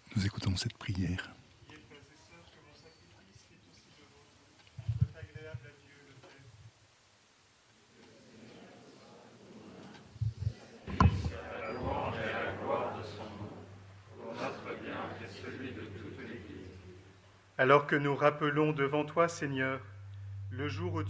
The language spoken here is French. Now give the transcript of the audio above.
Nous écoutons cette prière. Alors que nous rappelons devant toi, Seigneur, le jour où